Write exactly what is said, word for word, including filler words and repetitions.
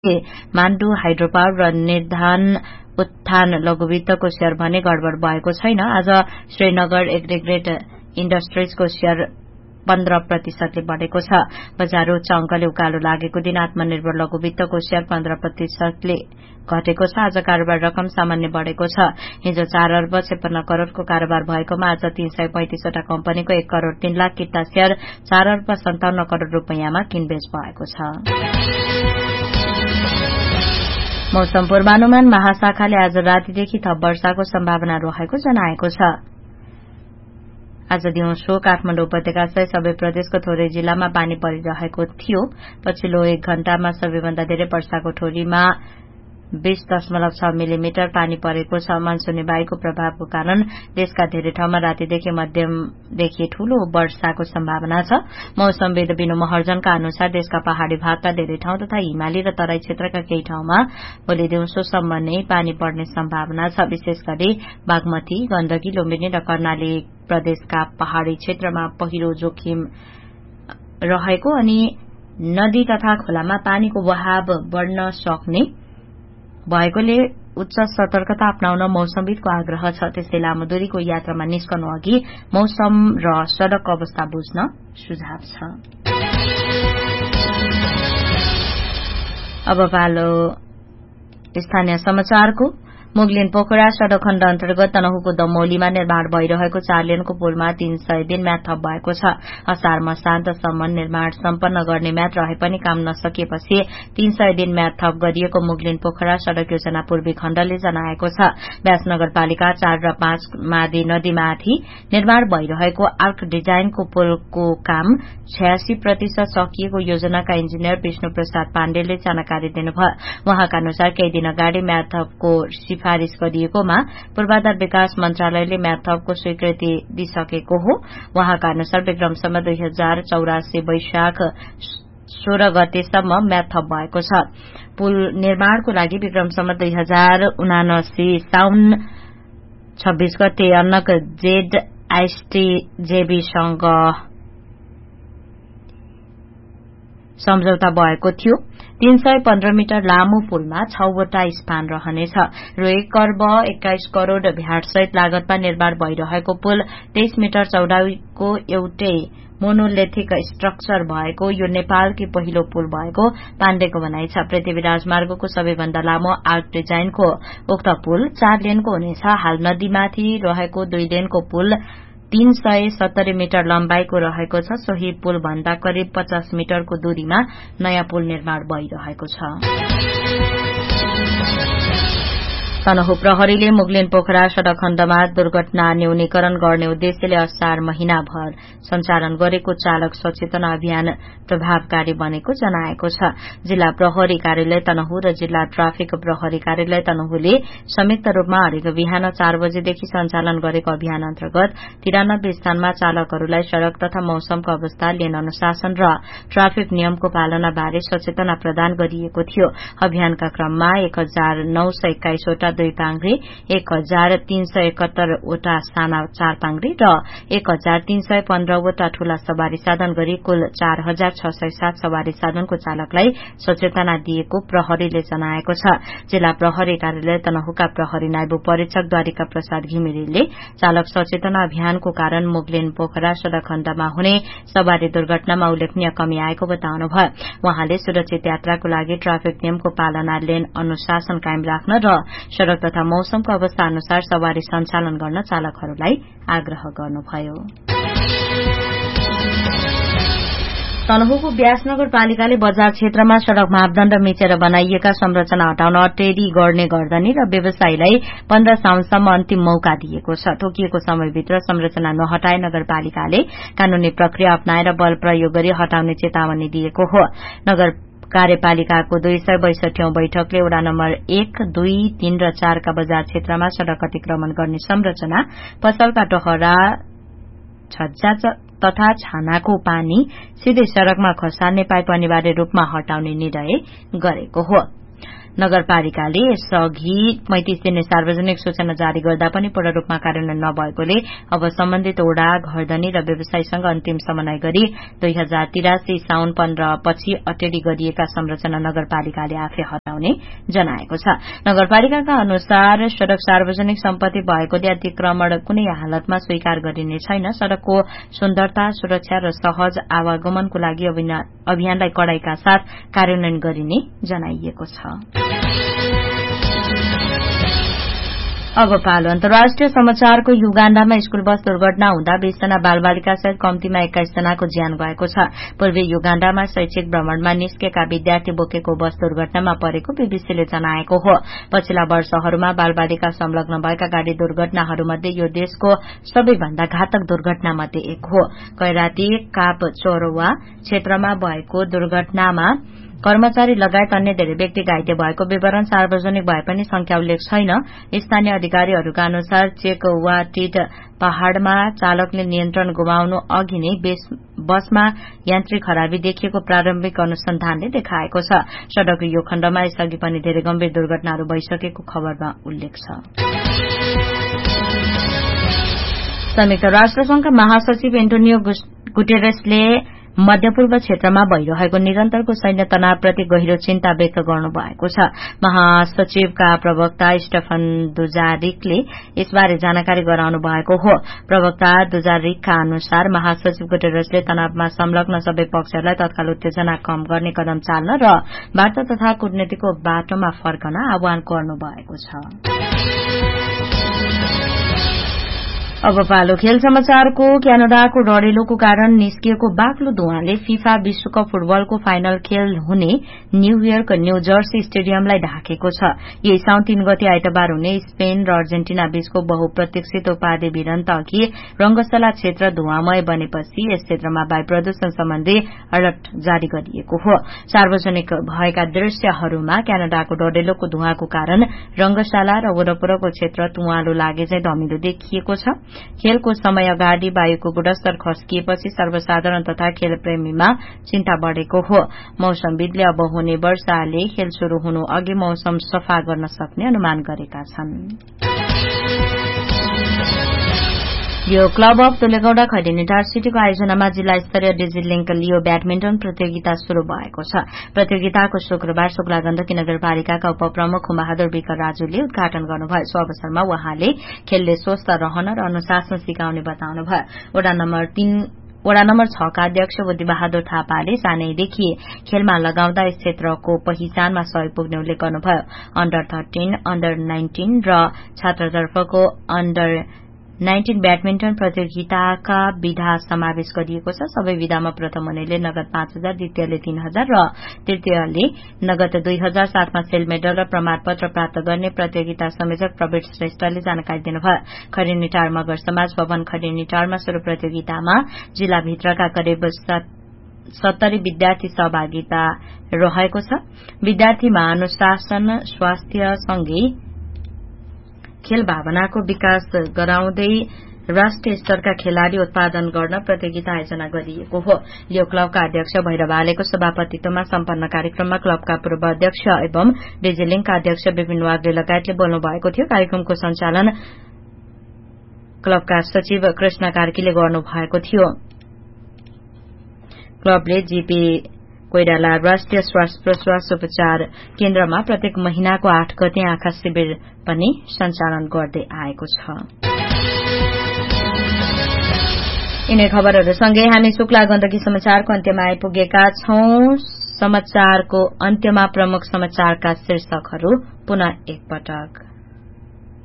Mandu hydro power र निर्धान उत्थान लघुवित्तको share भने गडबड भएको छैन। आज श्रीनगर एग्रिगेट इण्डस्ट्रिजको शेयर पन्ध्र प्रतिशतले बढ़ेको छ। बजार उच्च अंकले उकालो लागेको दिन आत्मनिर्भर लघुवित्तको शेयर पन्ध्र प्रतिशतले घटेको छ। आज कारोबार रकम सामान्य बढ़ेको छ। हिजो चार अर्ब छप्पन्न करोड़को कारोबार भएकोमा आज तीन सय पैंतिसवटा कम्पनीको एक करोड़ तीन लाख किता शेयर चार अर्ब सन्ताउन्न करोड़ रूपियाँमा किनबेच भएको छ। मौसम पूर्वानुमान महाशाखाले आज रातिदेखि थप वर्षाको सम्भावना रहेको जनाएको छ। आज दिउँसो काठमाडौँ उपत्यका सहित सबै प्रदेशको थोरै जिल्लामा पानी परिरहेको थियो। पछिल्लो एक घण्टामा सबैभन्दा धेरै वर्षाको ठोरीमा बीस दशमलव छ मिलिमिटर पानी परेको छ। मनसुनी वायुको प्रभावको कारण देशका धेरै ठाउँमा रातिदेखि मध्यमदेखि ठूलो वर्षाको सम्भावना छ। मौसमविद बिनु महर्जनका अनुसार देशका पहाड़ी भागका धेरै ठाउँ तथा हिमाली र तराई क्षेत्रका केही ठाउँमा भोलि दिउँसोसम्म नै पानी पर्ने सम्भावना छ। विशेष गरी बागमती, गण्डकी, लुम्बिनी र कर्णाली प्रदेशका पहाड़ी क्षेत्रमा पहिरो जोखिम रहेको अनि नदी तथा खोलामा पानीको बहाव बढ़न सक्ने भएकोले उच्च सतर्कता अपनाउन मौसमविदको आग्रह छ। त्यसै लामो दूरीको यात्रामा निस्कनु अघि मौसम र सड़क अवस्था बुझ्न सुझाव छ। अब पालो स्थानीय समाचारको। मुगलिन पोखरा सड़क खण्ड अन्तर्गत तनहुको दमौलीमा निर्माण भइरहेको चार लेनको पुलमा तीन सय दिन म्याद थप भएको छ। असार मसान्तसम्म निर्माण सम्पन्न गर्ने म्याद रहे पनि काम नसकिएपछि तीन सय दिन म्याद थप गरिएको मुगलिन पोखरा सड़क योजना पूर्वी खण्डले जनाएको छ। व्यास नगरपालिका चार र पाँच मादी नदीमाथि निर्माण भइरहेको आर्क डिजाइनको पुलको काम छयासी प्रतिशत सकिएको योजनाका इन्जिनियर विष्णु प्रसाद पाण्डेले जानकारी दिनुभयो। वहाँका अनुसार केही दिन अगाडि म्याद थपको सिफारिश गरिएकोमा पूर्वाधार विकास मन्त्रालयले म्याद थपको स्वीकृति दिइसकेको हो। वहाँका अनुसार विक्रमसम्म दुई हजार चौरासी वैशाख सोह्र गतेसम्म म्याद थप भएको छ। पुल निर्माणको लागि विक्रमसम्म दुई हजार उनासी साउन छब्बीस गते अन्नक जेड आईएसटीजेबीसँग सम्झौता भएको थियो। तीन सय पन्ध्र मिटर लामो पुलमा छवटा स्पान रहनेछ र एक अर्ब एक्काइस करोड़ भ्याटसहित लागतमा निर्माण भइरहेको पुल तेइस मिटर चौडाइको एउटै मोनोलिथिक स्ट्रक्चर भएको यो नेपालकै पहिलो पुल भएको पाण्डेको भनाइ छ। पृथ्वी राजमार्गको सबैभन्दा लामो आर्क डिजाइनको उक्त पुल चार लेनको हुनेछ। हाल नदीमाथि रहेको दुई लेनको पुल तीन सय सत्तरी मिटर लम्बाइको रहेको छ। सोही पुल भन्दा करिब पचास मिटरको दूरीमा नयाँ पुल निर्माण भइरहेको छ। तनहु प्रहरीले मुगलिन पोखरा सड़क खण्डमा दुर्घटना न्यूनीकरण गर्ने उद्देश्यले असार महिनाभर सञ्चालन गरेको चालक सचेतना अभियान प्रभावकारी बनेको जनाएको छ। जिल्ला प्रहरी कार्यालय तनहु र जिल्ला ट्राफिक प्रहरी कार्यालय तनहुले संयुक्त रूपमा हरेक बिहान चार बजेदेखि सञ्चालन गरेको अभियान अन्तर्गत तिरानब्बे स्थानमा चालकहरूलाई सड़क तथा मौसमको अवस्था, लेन अनुशासन र ट्राफिक नियमको पालना बारे सचेतना प्रदान गरिएको थियो। अभियानका क्रममा एक हजार नौ सय एक्काइसवटा दुई पाङ्ग्री, एक हजार तीन सय एकहत्तरवटा साना चार पाङ्ग्री र एक हजार तीन सय पन्ध्रवटा ठूला सवारी साधन गरी कुल चार हजार छ सय सात सवारी साधनको चालकलाई सचेतना दिएको प्रहरीले जनाएको छ। जिल्ला प्रहरी कार्यालय तनहुका प्रहरी नायब परीक्षक द्वारिका प्रसाद घिमिरेले चालक सचेतना अभियानको कारण मुगलिन पोखरा सड़क खण्डमा हुने सवारी दुर्घटनामा उल्लेखनीय कमी आएको बताउनुभयो। वहाँले सुरक्षित यात्राको लागि ट्राफिक नियमको पालना, लेन अनुशासन कायम राख्न र सड़क तथा मौसमको अवस्था अनुसार सवारी सञ्चालन गर्न चालकहरूलाई आग्रह गर्नुभयो। तनहुको व्यास नगरपालिकाले बजार क्षेत्रमा सड़क मापदण्ड मिचेर बनाइएका संरचना हटाउन अटेरी गर्ने गर्दनी र व्यवसायीलाई पन्ध्र साउनसम्म अन्तिम मौका दिएको छ। तोकिएको समयभित्र संरचना नहटाए नगरपालिकाले कानूनी प्रक्रिया अपनाएर बल प्रयोग गरी हटाउने चेतावनी दिएको हो। नगर कार्यपालिकाको दुई सय बैसठी औं बैठकले वडा नम्बर एक, दुई, तीन र चारका बजार क्षेत्रमा सड़क अतिक्रमण गर्ने संरचना, पसलका टहरा, छज्जा तथा छानाको पानी सिधै सड़कमा खसाल्ने पाइप अनिवार्य रूपमा हटाउने निर्णय गरेको हो। नगरपालिकाले यसअघि पैंतिस दिने सार्वजनिक सूचना जारी गर्दा पनि पूर्ण रूपमा कार्यान्वयन नभएकोले अब सम्बन्धित ओडा घरधनी र व्यवसायीसँग अन्तिम समन्वय गरी दुई हजार तिरासी साउन पन्ध्र पछि अटेरी गरिएका संरचना नगरपालिकाले आफै हटाउने जनाएको छ। नगरपालिकाका अनुसार सड़क सार्वजनिक सम्पत्ति भएकोले अतिक्रमण कुनै हालतमा स्वीकार गरिने छैन। सड़कको सुन्दरता, सुरक्षा र सहज आवागमनको लागि अभियानलाई कड़ाईका साथ कार्यान्वयन गरिने जनाइएको छ। अब पालो अन्तर्राष्ट्रिय समाचारको। युगाण्डामा स्कूल बस दुर्घटना हुँदा बीसजना बालबालिका सहित कम्तीमा एक्काइस जनाको ज्यान गएको छ। पूर्वी युगाण्डामा शैक्षिक भ्रमणमा निस्केका विद्यार्थी बोकेको बस दुर्घटनामा परेको बीबीसीले जनाएको हो। पछिल्ला वर्षहरूमा बालबालिका संलग्न भएका गाड़ी दुर्घटनाहरूमध्ये यो देशको सबैभन्दा घातक दुर्घटनामध्ये एक हो। कैराती काप चोरवा क्षेत्रमा भएको दुर्घटनामा कर्मचारी लगायत अन्य धेरै व्यक्ति घाइते भएको विवरण सार्वजनिक भए पनि संख्या उल्लेख छैन। स्थानीय अधिकारीहरूका अनुसार चेकवाटिट पहाड़मा चालकले नियन्त्रण गुमाउनु अघि नै बसमा यान्त्रिक खराबी देखिएको प्रारम्भिक अनुसन्धानले देखाएको छ। सड़क यो खण्डमा यसअघि पनि धेरै गम्भीर दुर्घटनाहरू भइसकेको खबरमा उल्लेख छ। संयुक्त राष्ट्र संघका महासचिव एन्टोनियो गुटेरेसले मध्यपूर्व क्षेत्रमा भइरहेको निरन्तरको सैन्य तनावप्रति गहिरो चिन्ता व्यक्त गर्नुभएको छ। महासचिवका प्रवक्ता स्टेफन दुजारिकले यसबारे जानकारी गराउनु भएको हो। प्रवक्ता दुजारिकका अनुसार महासचिव गुटेरेसले तनावमा संलग्न सबै पक्षहरूलाई तत्काल उत्तेजना कम गर्ने कदम चाल्न र वार्ता तथा कूटनीतिको बाटोमा फर्कन आह्वान गर्नुभएको छ। अब पालो खेल समाचारको। क्यानाडाको डढेलोको कारण निस्किएको बाक्लो धुवाँले फिफा विश्वकप फुटबलको फाइनल खेल हुने न्यूयर्क न्यू जर्सी स्टेडियमलाई ढाकेको छ। यही साउन तीन गते आइतबार हुने स्पेन र अर्जेन्टिना बीचको बहुप्रतीक्षित उपाधि भिडन्त अघि रंगशाला क्षेत्र धुवाँमय बनेपछि यस क्षेत्रमा वायु प्रदूषण सम्बन्धी अलर्ट जारी गरिएको हो। सार्वजनिक भएका दृश्यहरूमा क्यानाडाको डढेलोको धुवाँको कारण रंगशाला र वरपरको क्षेत्र धुवाँलो लागे चाहिँ धमिलो देखिएको छ। खेलको समय अगाडि वायुको गुणस्तर खस्किएपछि सर्वसाधारण तथा खेल प्रेमीमा चिन्ता बढ़ेको हो। मौसमविदले अब हुने वर्षाले खेल शुरू हुनु अघि मौसम सफा गर्न सक्ने अनुमान गरेका छन्। यो क्लब अफ तुलेगौडा खैरेनीटार सिटीको आयोजनामा जिल्ला स्तरीय डिजिलिंक लियो ब्याडमिन्टन प्रतियोगिता शुरू भएको छ। प्रतियोगिताको शुक्रबार शुक्ला गण्डकी नगरपालिकाका उपप्रमुख बहादुर विक राजुले उद्घाटन गर्नुभयो। सो अवसरमा उहाँले खेलले स्वस्थ रहन र अनुशासन सिकाउने बताउनुभयो। वडा नम्बर तीन वडा नम्बर छ का अध्यक्ष बुद्धि बहादुर थापाले सानैदेखि खेलमा लगाउँदा यस क्षेत्रको पहिचानमा सहयोग पुग्ने उल्लेख गर्नुभयो। अन्डर थर्टीन, अन्डर नाइन्टीन र छात्रतर्फको अन्डर नाइन्टीन ब्याडमिन्टन प्रतियोगिताका विधा समावेश गरिएको छ। सबै विधामा प्रथम हुनेले नगद पाँच हजार, द्वितीयले तीन हजार र तृतीयले नगद दुई हजार, साथमा सेल मेडल र प्रमाणपत्र प्राप्त गर्ने प्रतियोगिता संयोजक प्रवीण श्रेष्ठले जानकारी दिनुभयो। खैरेनीटार मगर समाज भवन खैरेनीटारमा शुरू प्रतियोगितामा जिल्लाभित्रका करिब सत्तरी विद्यार्थी सहभागिता रहेको छ। विद्यार्थीमा अनुशासन, स्वास्थ्य सँगै खेल भावनाको विकास गराउँदै राष्ट्रिय स्तरका खेलाड़ी उत्पादन गर्न प्रतियोगिता आयोजना गरिएको हो। यो क्लबका अध्यक्ष भैरव आलेको सभापतित्वमा सम्पन्न कार्यक्रममा क्लबका पूर्व अध्यक्ष एवं डिजिलिङका अध्यक्ष विपिन वाग्ले लगायतले बोल्नु भएको थियो। कार्यक्रमको सञ्चालन क्लबका सचिव कृष्ण कार्कीले गर्नु भएको थियो। क्लबले जीपी कोइराला राष्ट्रिय श्वास प्रश्वास उपचार केन्द्रमा प्रत्येक महिनाको आठ गते आँखा शिविर पनि सञ्चालन गर्दै आएको छ। यिनै खबरहरूसँगै हामी शुक्ला गण्डकी समाचारको अन्त्यमा आइपुगेका छौं। समाचारको अन्त्यमा प्रमुख समाचारका शीर्षकहरू पुनः एकपटक।